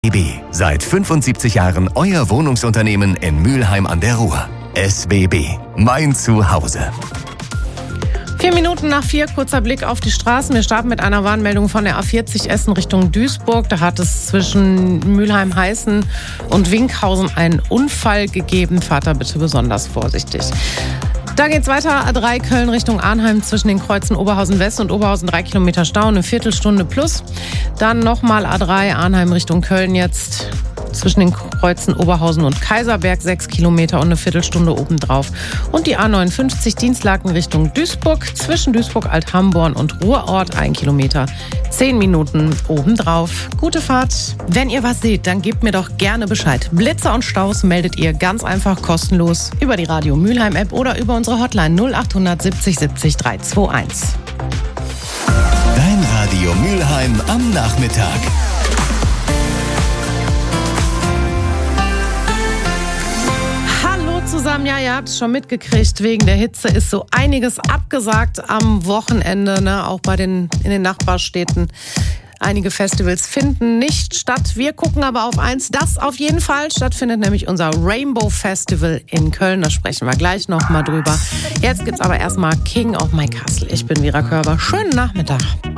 Seit 75 Jahren euer Wohnungsunternehmen in Mülheim an der Ruhr. SBB, mein Zuhause. 4:04, kurzer Blick auf die Straßen. Wir starten mit einer Warnmeldung von der A40 Essen Richtung Duisburg. Da hat es zwischen Mülheim-Heißen und Winkhausen einen Unfall gegeben. Fahrt da bitte besonders vorsichtig. Da geht's weiter, A3 Köln Richtung Arnheim zwischen den Kreuzen Oberhausen West und Oberhausen 3 Kilometer Stau, eine Viertelstunde plus. Dann nochmal A3 Arnheim Richtung Köln jetzt zwischen den Kreuzen Oberhausen und Kaiserberg 6 Kilometer und eine Viertelstunde obendrauf. Und die A59 Dienstlaken Richtung Duisburg zwischen Duisburg Althamborn und Ruhrort 1 Kilometer, 10 Minuten obendrauf. Gute Fahrt. Wenn ihr was seht, dann gebt mir doch gerne Bescheid. Blitzer und Staus meldet ihr ganz einfach kostenlos über die Radio Mülheim App oder über unsere Hotline 0800 70 70 321. Dein Radio Mülheim am Nachmittag. Zusammen, ja, ihr habt es schon mitgekriegt, wegen der Hitze ist so einiges abgesagt am Wochenende, ne? Auch in den Nachbarstädten. Einige Festivals finden nicht statt. Wir gucken aber auf eins, das auf jeden Fall stattfindet, nämlich unser Rainbow Festival in Köln. Da sprechen wir gleich noch mal drüber. Jetzt gibt's aber erstmal King of My Castle. Ich bin Vera Körber. Schönen Nachmittag.